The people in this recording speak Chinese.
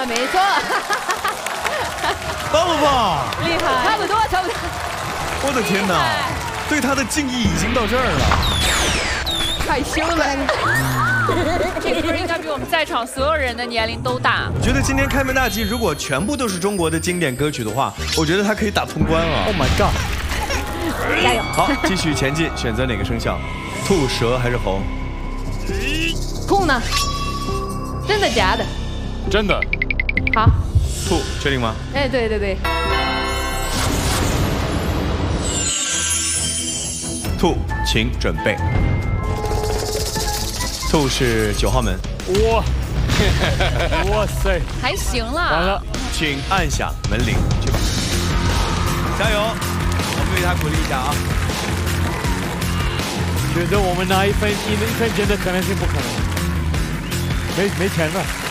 没错。 棒不棒？ 厉害，差不多，差不多。 我的天哪，对他的敬意已经到这儿了。 害羞了。 这个歌应该比我们在场所有人的年龄都大。 我觉得今天开门大吉，如果全部都是中国的经典歌曲的话，我觉得他可以打通关啊 ！Oh my god！ 加油！ 好，继续前进，选择哪个生肖？兔、蛇还是猴？ 兔呢？真的假的？ 真的。 好。 兔，确定吗？ 哎，对对对。 兔，请准备。兔是9号门。 哇，哇塞， 还行啦。 完了， 请按响门铃，去吧。加油，我们为他鼓励一下啊！ 觉得我们拿一分钱的可能性不可能，没钱了。